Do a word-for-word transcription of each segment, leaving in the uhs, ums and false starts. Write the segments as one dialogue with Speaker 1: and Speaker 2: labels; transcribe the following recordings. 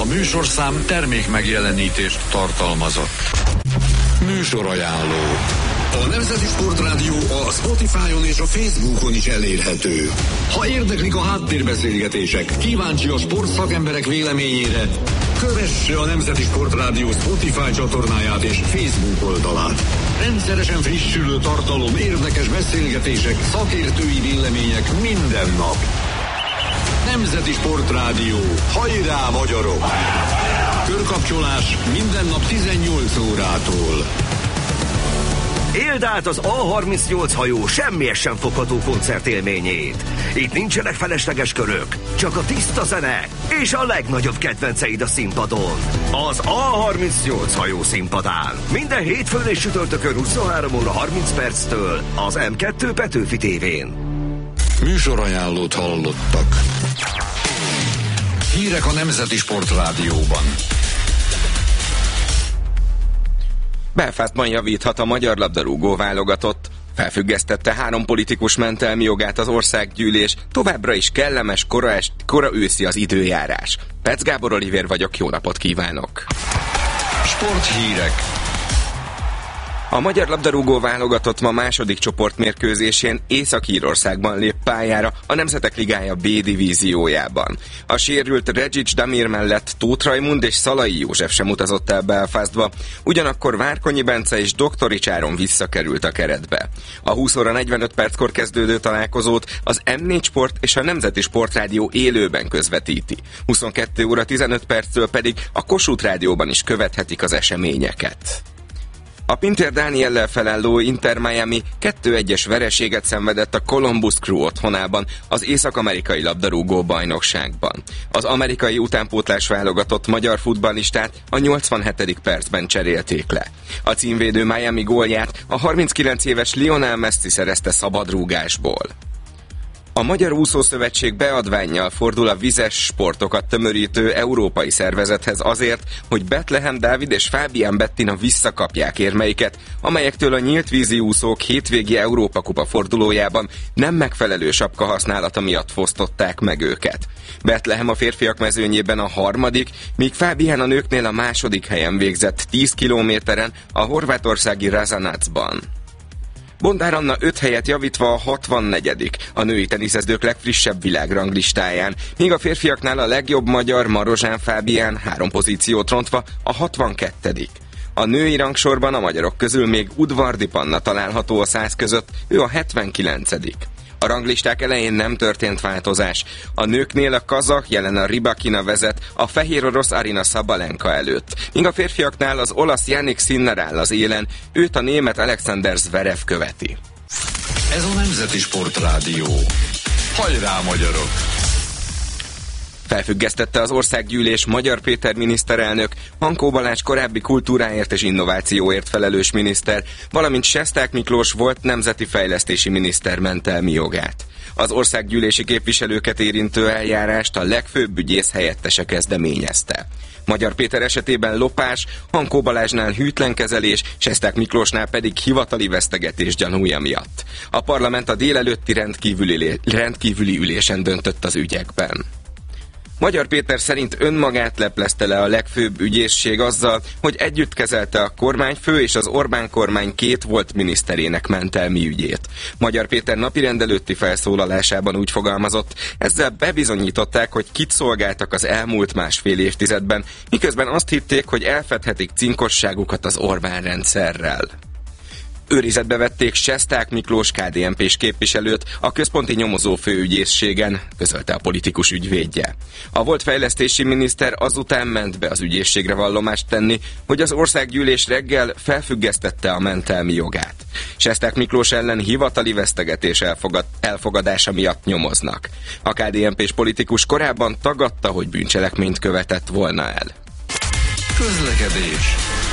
Speaker 1: műsorszám termék megjelenítést tartalmazott. Műsorajánló. A Nemzeti Sportrádió a Spotify-on és a Facebookon is elérhető. Ha érdeklik a háttérbeszélgetések, kíváncsi a sportszakemberek véleményére, kövesse a Nemzeti Sportrádió Spotify csatornáját és Facebook oldalát. Rendszeresen frissülő tartalom, érdekes beszélgetések, szakértői vélemények minden nap. Nemzeti Sportrádió. Hajrá, magyarok! Körkapcsolás minden nap tizennyolc órától.
Speaker 2: Éld át az á harmincnyolc hajó semmihez sem fogható koncertélményét. Itt nincsenek felesleges körök, csak a tiszta zene és a legnagyobb kedvenceid a színpadon. Az á harmincnyolc hajó színpadán. Minden hétfőn és csütörtökön huszonhárom óra harminc perctől az em kettő Petőfi tévén.
Speaker 1: Műsorajánlót hallottak. Hírek a Nemzeti Sportrádióban.
Speaker 3: Belfastban javíthat a magyar labdarúgó válogatott. Felfüggesztette három politikus mentelmi jogát az országgyűlés, továbbra is kellemes, kora, est, kora őszi az időjárás. Pec Gábor Olivér vagyok, jó napot kívánok!
Speaker 1: Sporthírek.
Speaker 3: A magyar labdarúgó válogatott ma második csoportmérkőzésén Észak-Írországban lép pályára a Nemzetek Ligája B divíziójában. A sérült Reggic Damir mellett Tóth Rajmund és Szalai József sem utazott el Belfastba, ugyanakkor Várkonyi Bence és Doktorics Áron visszakerült a keretbe. A húsz óra negyvenöt perckor kezdődő találkozót az em négy Sport és a Nemzeti Sportrádió élőben közvetíti. huszonkettő óra tizenöt perctől pedig a Kossuth Rádióban is követhetik az eseményeket. A Pintér Dániellel felálló Inter Miami kettő egyes vereséget szenvedett a Columbus Crew otthonában az észak-amerikai labdarúgó bajnokságban. Az amerikai utánpótlás válogatott magyar futballistát a nyolcvanhetedik percben cserélték le. A címvédő Miami gólját a harminckilenc éves Lionel Messi szerezte szabadrúgásból. A Magyar Úszószövetség beadvánnyal fordul a vizes sportokat tömörítő európai szervezethez azért, hogy Betlehem Dávid és Fábián Bettina visszakapják érmeiket, amelyektől a nyílt vízi úszók hétvégi Európa-kupa fordulójában nem megfelelő sapka használata miatt fosztották meg őket. Betlehem a férfiak mezőnyében a harmadik, míg Fábián a nőknél a második helyen végzett tíz kilométeren a horvátországi Razanacban. Bondár Anna öt helyet javítva a hatvannegyedik a női teniszezők legfrissebb világranglistáján, míg a férfiaknál a legjobb magyar Marozsán Fábián három pozíciót rontva a hatvankettedik A női rangsorban a magyarok közül még Udvardi Panna található a száz között, ő a hetvenkilencedik A ranglisták elején nem történt változás. A nőknél a kazah Jelena Rybakina vezet a fehér orosz Arina Sabalenka előtt, míg a férfiaknál az olasz Jannik Sinner áll az élen, őt a német Alexander Zverev követi.
Speaker 1: Ez a Nemzeti Sportrádió. Hajrá, magyarok!
Speaker 3: Felfüggesztette az országgyűlés Magyar Péter miniszterelnök, Hankó Balázs korábbi kultúráért és innovációért felelős miniszter, valamint Sesták Miklós volt nemzeti fejlesztési miniszter mentelmi jogát. Az országgyűlési képviselőket érintő eljárást a legfőbb ügyész helyettese kezdeményezte. Magyar Péter esetében lopás, Hankó Balázsnál hűtlenkezelés, Sesták Miklósnál pedig hivatali vesztegetés gyanúja miatt. A parlament a délelőtti rendkívüli, rendkívüli ülésen döntött az ügyekben. Magyar Péter szerint önmagát leplezte le a legfőbb ügyészség azzal, hogy együtt kezelte a kormányfő és az Orbán kormány két volt miniszterének mentelmi ügyét. Magyar Péter napirend előtti felszólalásában úgy fogalmazott, ezzel bebizonyították, hogy kit szolgáltak az elmúlt másfél évtizedben, miközben azt hitték, hogy elfedhetik cinkosságukat az Orbán rendszerrel. Őrizetbe vették Sesták Miklós ká dé en pés képviselőt a központi nyomozó főügyészségen, közölte a politikus ügyvédje. A volt fejlesztési miniszter azután ment be az ügyészségre vallomást tenni, hogy az országgyűlés reggel felfüggesztette a mentelmi jogát. Sesták Miklós ellen hivatali vesztegetés elfogad, elfogadása miatt nyomoznak. A ká dé en pés politikus korábban tagadta, hogy bűncselekményt követett volna el.
Speaker 1: Közlekedés.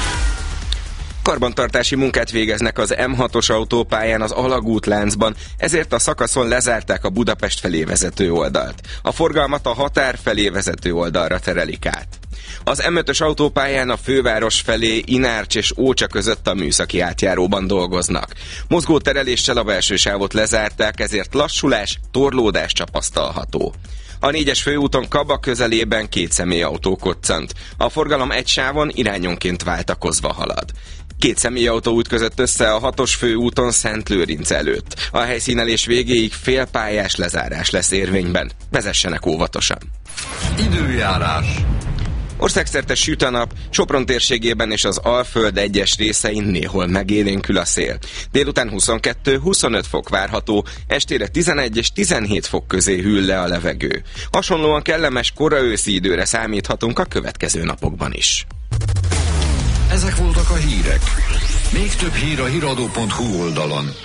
Speaker 3: Karbantartási munkát végeznek az em hatos autópályán az alagútláncban, ezért a szakaszon lezárták a Budapest felé vezető oldalt. A forgalmat a határ felé vezető oldalra terelik át. Az em ötös autópályán a főváros felé Inárcs és Ócsa között a műszaki átjáróban dolgoznak. Mozgó tereléssel a belső sávot lezárták, ezért lassulás, torlódás tapasztalható. A négyes főúton Kaba közelében két személyautó koccant. A forgalom egy sávon irányonként váltakozva halad. Két személyautó ütközött össze a hatos főúton Szentlőrinc előtt. A helyszínelés végéig félpályás lezárás lesz érvényben. Vezessenek óvatosan.
Speaker 1: Időjárás.
Speaker 3: Országszerte süt a nap, Sopron térségében és az Alföld egyes részein néhol megélénkül a szél. Délután huszonkettő-huszonöt fok várható, estére tizenegy és tizenhét fok közé hűl le a levegő. Hasonlóan kellemes koraőszi időre számíthatunk a következő napokban is.
Speaker 1: Ezek voltak a hírek. Még több hír a híradó pont hu oldalon.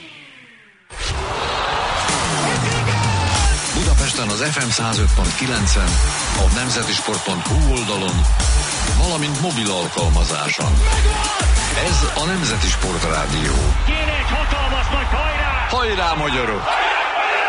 Speaker 1: Budapesten az ef em száz öt pont kilencen, a nemzetisport pont hu oldalon, valamint mobil alkalmazáson. Ez a Nemzeti Sport Rádió.
Speaker 4: Kéne egy hatalmas nagy hajrá!
Speaker 1: Hajrá, magyarok!